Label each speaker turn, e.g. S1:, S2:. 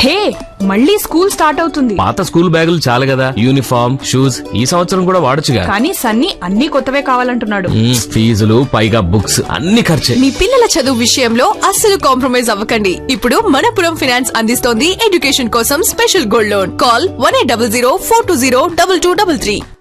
S1: హే, మళ్ళీ school start అవుతుంది.
S2: పాత స్కూల్ బ్యాగులు చాలు కదా, యూనిఫామ్ షూస్ ఈ సంవత్సరం కూడా వాడొచ్చుగా.
S1: కానీ సన్నీ అన్ని కొత్తవే కావాలంటున్నాడు.
S2: ఫీజులు పైగా బుక్స్ అన్ని ఖర్చే.
S3: మీ పిల్లల చదువు విషయంలో అస్సలు కాంప్రమైజ్ అవ్వకండి. ఇప్పుడు మనపురం ఫైనాన్స్ అందిస్తోంది ఎడ్యుకేషన్ కోసం స్పెషల్ గోల్డ్ లోన్. కాల్ 1800 420 2233.